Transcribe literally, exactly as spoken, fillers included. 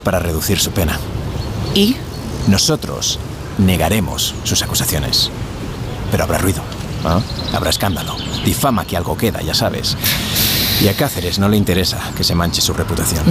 para reducir su pena. ¿Y? Nosotros negaremos sus acusaciones. Pero habrá ruido, ¿no? Habrá escándalo. Difama que algo queda, ya sabes. Y a Cáceres no le interesa que se manche su reputación.